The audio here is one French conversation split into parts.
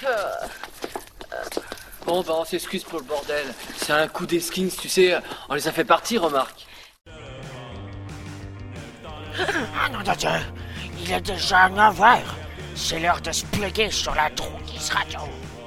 Bon, bah on s'excuse pour le bordel. C'est un coup des skins, tu sais, on les a fait partir, remarque. Ah non de Dieu, il est déjà 9h. C'est l'heure de se plugger sur la Droguise Radio.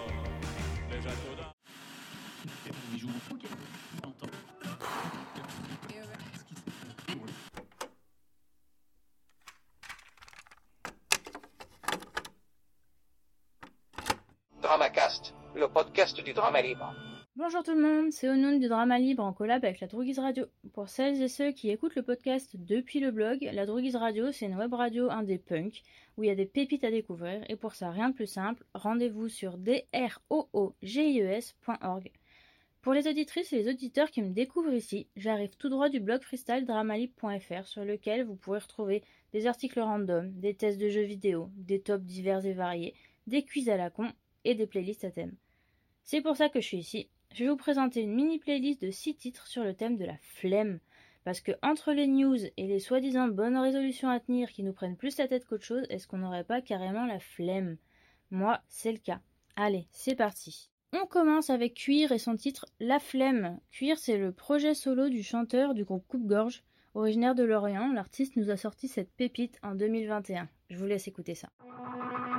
Dramacast, le podcast du drama libre. Bonjour tout le monde, c'est Onoun du Drama Libre en collab avec la Droguise Radio. Pour celles et ceux qui écoutent le podcast depuis le blog, la Droguise Radio c'est une web radio indé punk où il y a des pépites à découvrir et pour ça rien de plus simple, rendez-vous sur droogies.org. Pour les auditrices et les auditeurs qui me découvrent ici, j'arrive tout droit du blog freestyle dramalib.fr sur lequel vous pourrez retrouver des articles random, des tests de jeux vidéo, des tops divers et variés, des quiz à la con et des playlists à thème. C'est pour ça que je suis ici. Je vais vous présenter une mini playlist de 6 titres sur le thème de la flemme. Parce que entre les news et les soi-disant bonnes résolutions à tenir qui nous prennent plus la tête qu'autre chose, est-ce qu'on n'aurait pas carrément la flemme ? Moi, c'est le cas. Allez, c'est parti. On commence avec Cuir et son titre La Flemme. Cuir, c'est le projet solo du chanteur du groupe Coupe-Gorge. Originaire de Lorient, l'artiste nous a sorti cette pépite en 2021. Je vous laisse écouter ça.